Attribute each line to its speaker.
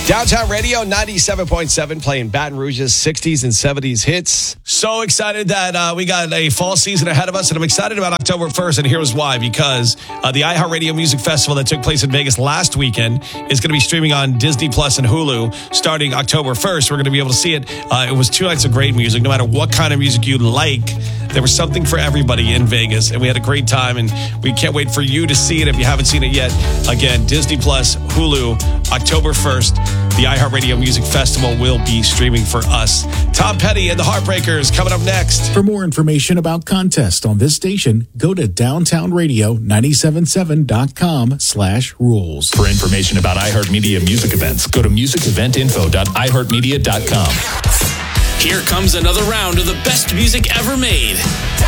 Speaker 1: Downtown Radio 97.7 playing Baton Rouge's 60s and 70s hits. So excited that we got a fall season ahead of us, and I'm excited about October 1st, and here's why. Because the iHeartRadio Music Festival that took place in Vegas last weekend is going to be streaming on Disney Plus and Hulu starting October 1st. We're going to be able to see it. It was 2 nights of great music. No matter what kind of music you like, there was something for everybody in Vegas, and we had a great time, and we can't wait for you to see it if you haven't seen it yet. Again, Disney Plus, Hulu, October 1st. The iHeartRadio Music Festival will be streaming for us. Tom Petty and the Heartbreakers coming up next.
Speaker 2: For more information about contests on this station, go to downtownradio977.com/rules.
Speaker 3: For information about iHeartMedia music events, go to musiceventinfo.iheartmedia.com.
Speaker 4: Here comes another round of the best music ever made.